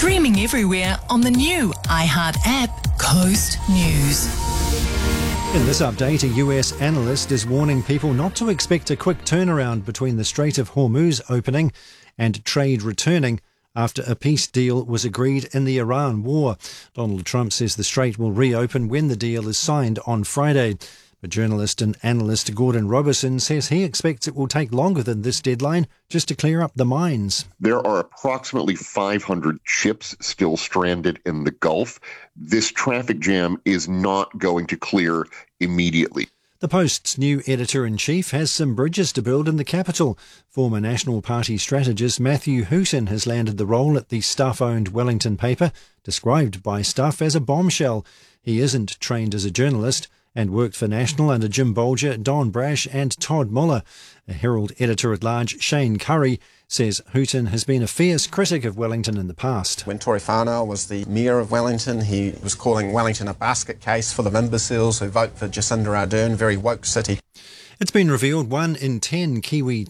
Streaming everywhere on the new iHeart app, Coast News. In this update, a US analyst is warning people not to expect a quick turnaround between the Strait of Hormuz opening and trade returning after a peace deal was agreed in the Iran war. Donald Trump says the strait will reopen when the deal is signed on Friday. But journalist and analyst Gordon Robertson says he expects it will take longer than this deadline just to clear up the mines. There are approximately 500 ships still stranded in the Gulf. This traffic jam is not going to clear immediately. The Post's new editor-in-chief has some bridges to build in the capital. Former National Party strategist Matthew Hooton has landed the role at the Stuff-owned Wellington paper, described by Stuff as a bombshell. He isn't trained as a journalist and worked for National under Jim Bolger, Don Brash and Todd Muller. A Herald editor-at-large, Shane Curry, says Hooton has been a fierce critic of Wellington in the past. When Tory Whanau was the mayor of Wellington, he was calling Wellington a basket case full of imbeciles who vote for Jacinda Ardern, very woke city. It's been revealed 1 in 10 Kiwi